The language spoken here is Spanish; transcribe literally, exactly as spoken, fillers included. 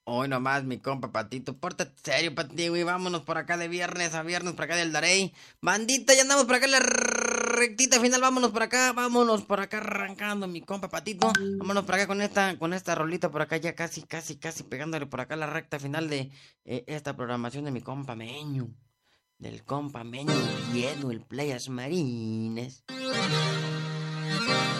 Hoy nomás, mi compa Patito, pórtate serio, Patito, güey, vámonos por acá de viernes a viernes, por acá del Darey. Bandita, ya andamos por acá en la rectita final, vámonos por acá, vámonos por acá arrancando, mi compa Patito. Vámonos por acá con esta, con esta rolita por acá, ya casi, casi, casi pegándole por acá la recta final de eh, esta programación de mi compa Meño. Del compa Meño Viedo, el Playas Marines.